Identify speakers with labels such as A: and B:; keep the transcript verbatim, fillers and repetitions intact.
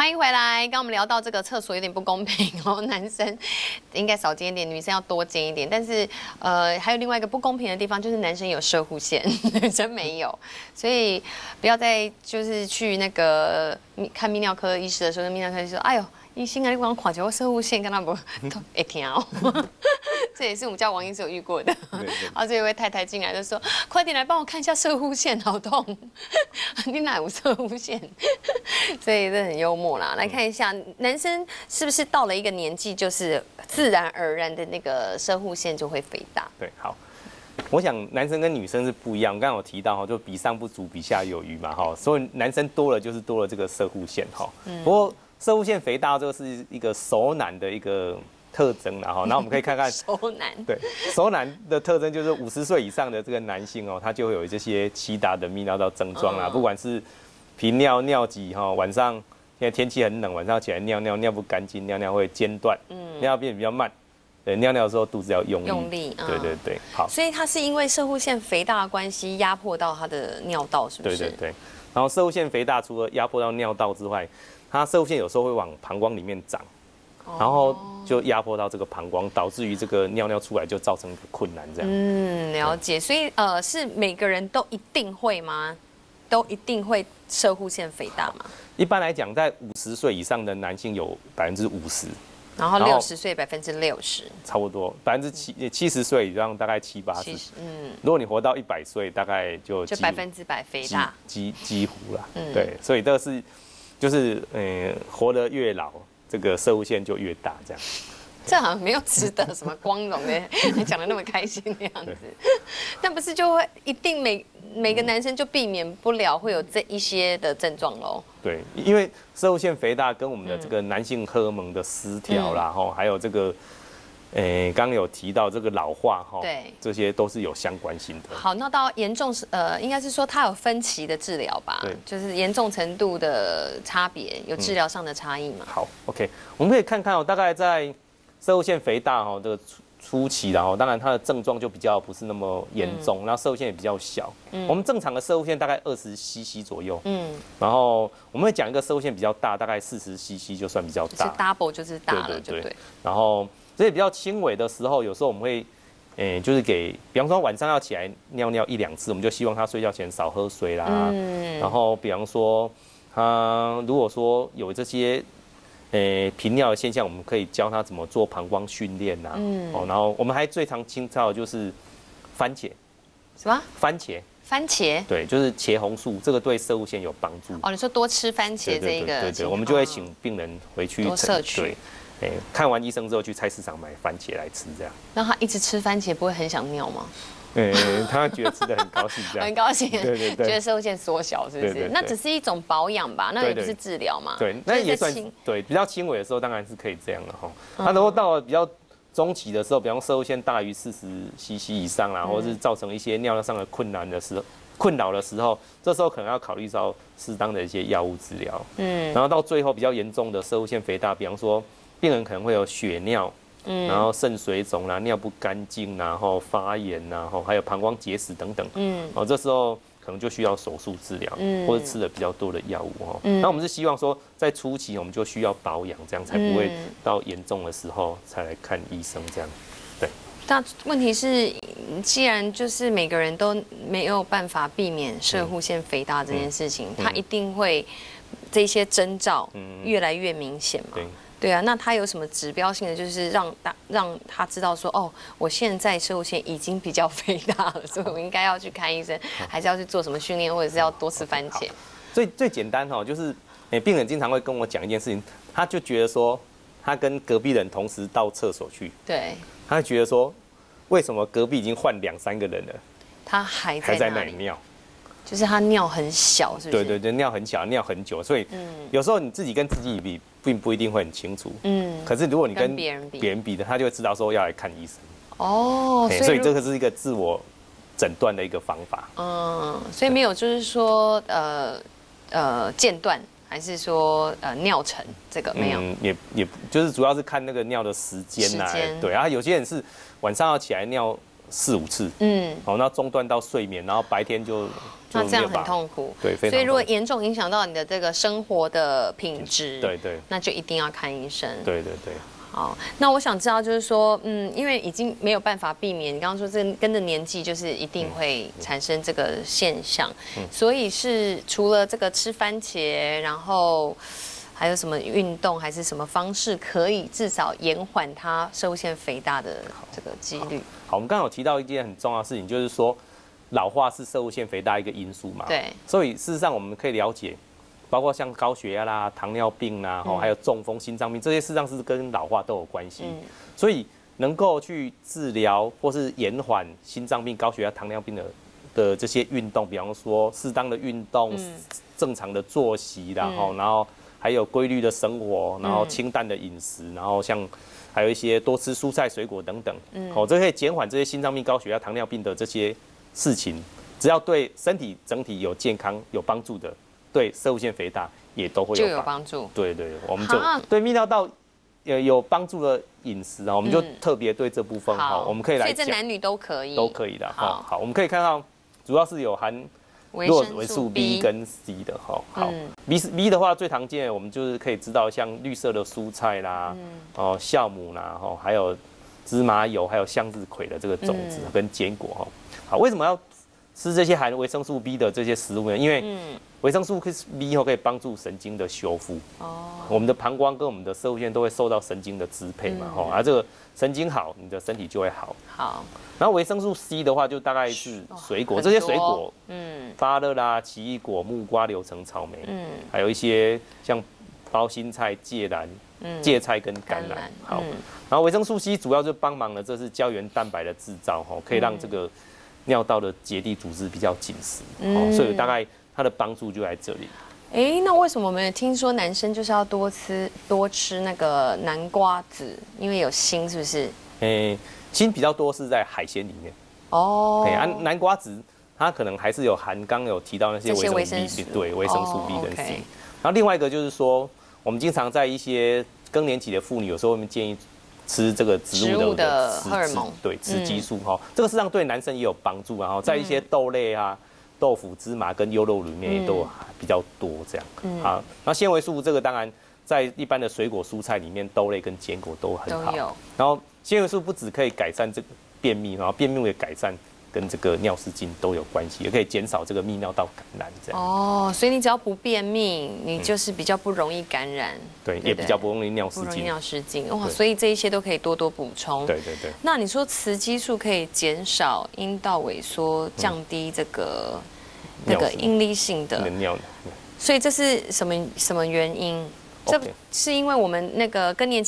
A: 欢迎回来。刚我们聊到这个厕所有点不公平哦，男生应该少见一点，女生要多见一点。但是呃，还有另外一个不公平的地方，就是男生有射护线，女生没有。所以不要再就是去那个看泌尿科医师的时候，泌尿科医师说：“哎呦，医生啊，你光看着我射护线，干那不会听哦。”这也是我们家王医师有遇过的。然后这一位太太进来就说：“快点来帮我看一下射护线，好痛！你哪有射护线？”所以这很幽默啦。来看一下，男生是不是到了一个年纪，就是自然而然的那个射护线就会肥大？
B: 对，好。我想男生跟女生是不一样，刚刚有提到哈，就比上不足，比下有余嘛哈，所以男生多了就是多了这个射护线哈。不过射护线肥大这个是一个熟男的一个特征啦哈，然后我们可以看看
A: 熟男，对，
B: 熟男的特征就是五十岁以上的这个男性哦，他就会有这些七大的泌尿道症状啦，不管是频尿、尿急哈，晚上现在天气很冷，晚上起来尿尿尿不干净，尿尿会间断，嗯，尿变比较慢。对，尿尿的时候肚子要用力。
A: 用力，
B: 嗯、对对对，好。
A: 所以它是因为射护腺肥大的关系，压迫到它的尿道，是不是？
B: 对对对。然后射护腺肥大，除了压迫到尿道之外，它射护腺有时候会往膀胱里面长，然后就压迫到这个膀胱，导致于这个尿尿出来就造成一个困难这样。
A: 嗯，了解。所以呃，是每个人都一定会吗？都一定会射护腺肥大吗？
B: 一般来讲，在五十岁以上的男性有百分之五十。
A: 然后六十岁百分之六十，
B: 差不多百分之七七十岁以上大概七八十，
A: 嗯，
B: 如果你活到一百岁，大概就
A: 就百分之百肥大，
B: 几几乎啦，嗯，对，所以这是就是呃活得越老，这个射护腺就越大这样。
A: 这好像没有值得什么光荣的，讲得那么开心的样子，但不是就会一定每每个男生就避免不了会有这一些的症状喽？
B: 对，因为射护腺肥大跟我们的这个男性荷尔蒙的失调啦，哈、嗯，还有这个，诶、欸，刚刚有提到这个老化哈，对，这些都是有相关性的。
A: 好，那到严重是呃，应该是说它有分期的治疗吧？对，就是严重程度的差别，有治疗上的差异嘛？
B: 嗯、好 ，OK， 我们可以看看哦，大概在射护腺肥大哈这个初期，然后当然它的症状就比较不是那么严重，嗯、然后射护腺也比较小。嗯、我们正常的射护腺大概二十 C C 左右。嗯。然后我们会讲一个射护腺比较大，大概四十 C C 就算比较大。
A: 就是 double 就是大了，对对 对, 对。
B: 然后这些比较轻微的时候，有时候我们会，诶、欸，就是给，比方说晚上要起来尿尿一两次，我们就希望他睡觉前少喝水啦。嗯。然后比方说，他如果说有这些。诶，频尿的现象，我们可以教他怎么做膀胱训练呐。嗯。哦，然后我们还最常听到的就是番茄。
A: 什么？
B: 番茄。
A: 番茄。
B: 对，就是茄红素，这个对射护腺有帮助。
A: 哦，你说多吃番茄这个。对对
B: 对, 对, 对，我们就会请病人回去
A: 多摄取。
B: 对。诶，看完医生之后去菜市场买番茄来吃，这样。
A: 那他一直吃番茄，不会很想尿吗？
B: 嗯，他觉得吃的很高兴，这样
A: 很高兴，对
B: 对对，
A: 觉得射护腺缩小，是不是？对对对，那只是一种保养吧，那也不是治疗嘛。
B: 对，那也算对比较轻微的时候，当然是可以这样的哈。那如果到了比较中期的时候，比方射护腺大于四十 C C 以上啦，或者是造成一些尿道上的困难的时候、困扰的时候，这时候可能要考虑到适当的一些药物治疗。嗯，然后到最后比较严重的射护腺肥大，比方说病人可能会有血尿。嗯，然后肾水肿啦、尿不干净啦，然后发炎啦，然后还有膀胱结石等等。嗯，哦，这时候可能就需要手术治疗，嗯，或者吃了比较多的药物哦。嗯，那我们是希望说，在初期我们就需要保养，这样才不会到严重的时候才来看医生这样。对。
A: 但问题是，既然就是每个人都没有办法避免射护腺肥大这件事情，嗯、它一定会这些征兆越来越明显嘛。对。对啊，那他有什么指标性的，就是让大让他知道说，哦，我现在射护腺已经比较肥大了，所以我应该要去看医生，还是要去做什么训练，或者是要多吃番茄？
B: 最最简单哈，就是诶，病人经常会跟我讲一件事情，他就觉得说，他跟隔壁人同时到厕所去，
A: 对，
B: 他觉得说，为什么隔壁已经换两三个人了，
A: 他还
B: 还在那里尿？
A: 就是他尿很小，是不是？
B: 对对对，尿很小，尿很久，所以有时候你自己跟自己比，并不一定会很清楚。嗯。可是如果你跟别人比，别人比的，他就会知道说要来看医生。哦。所以这个是一个自我诊断的一个方法。嗯，
A: 所以没有就是说呃呃间断，还是说呃尿沉这个没有？嗯，
B: 也也就是主要是看那个尿的时间呐。对啊，有些人是晚上要起来尿。 四五次，
A: 嗯，
B: 好，那中断到睡眠，然后白天就
A: 那这样很痛苦，
B: 对，非常。
A: 所以如果严重影响到你的这个生活的品质，
B: 对对，
A: 那就一定要看医生。
B: 对对对。
A: 好，那我想知道就是说，嗯，因为已经没有办法避免，你刚刚说这跟着年纪就是一定会产生这个现象，嗯、所以是除了这个吃番茄，然后还有什么运动还是什么方式可以至少延缓它攝護腺肥大的这个几率？
B: 好，我们刚刚有提到一件很重要的事情，就是说老化是攝護腺肥大一个因素嘛。
A: 对。
B: 所以事实上我们可以了解，包括像高血压啦、糖尿病啦，嗯、还有中风、心脏病，这些事实上是跟老化都有关系。嗯、所以能够去治疗或是延缓心脏病、高血压、糖尿病的的这些运动，比方说适当的运动、嗯、正常的作息，然后、嗯、然后还有规律的生活，然后清淡的饮食，嗯、然后像还有一些多吃蔬菜、水果等等，嗯，哦，这可以减缓这些心脏病、高血压、糖尿病的这些事情，只要对身体整体有健康有帮助的。对攝護腺肥大也都会有
A: 就有帮助。
B: 对对，我们就对泌尿道有有帮助的饮食啊，我们就特别对这部分好，我们可以来讲。
A: 所以这男女都可以，
B: 都可以的。好，好，我们可以看到，主要是有含弱维素 B 跟 C 的哈。好 ，B B 的话最常见，我们就是可以知道像绿色的蔬菜啦，哦酵母啦，哈，还有芝麻油，还有向日葵的这个种子跟坚果哈。好，为什么要吃这些含维生素 B 的这些食物呢？因为维生素 B 后可以帮助神经的修复。哦，我们的膀胱跟我们的攝護腺都会受到神经的支配嘛，吼、嗯，而、啊、这个神经好，你的身体就会好。好，然后维生素 C 的话，就大概是水果，这些水果，嗯，芭乐啦、奇异果、木瓜、柳橙、草莓，嗯，还有一些像包心菜、芥蓝、嗯、芥菜跟甘蓝。好，嗯、然后维生素 C 主要就帮忙了，这是胶原蛋白的制造，吼，可以让这个尿道的结缔组织比较紧实，嗯、所以大概。它的帮助就在这里。
A: 哎，那为什么我们听说男生就是要多吃多吃那个南瓜子，因为有锌，是不是？哎，
B: 锌比较多是在海鲜里面。哦。哎，啊，南瓜子它可能还是有含刚有提到那些维生素 B， 对，维生素 B 跟 C。哦 okay、然后另外一个就是说，我们经常在一些更年期的妇女，有时候我们建议吃这个植物的
A: 荷尔蒙，
B: 对，雌激素哈，嗯、这个实际上对男生也有帮助，然后在一些豆类啊。嗯豆腐、芝麻跟优酪里面也都有比较多这样，嗯、好，然后纤维素这个当然在一般的水果、蔬菜里面，豆类跟坚果都很好。然后纤维素不只可以改善这个便秘，然后便秘也改善跟这个尿失禁都有关系，也可以减少这个泌尿道感染这样。
A: 哦，所以你只要不便秘，你就是比较不容易感染，
B: 嗯、对, 对，也比较不容易尿失禁。
A: 不容易尿失禁哇，所以这一些都可以多多补充。
B: 对对对。
A: 那你说雌激素可以减少阴道萎缩，降低这个、嗯、那个应力性的
B: 尿，
A: 所以这是什么什么原因？这是因为我们那个更年期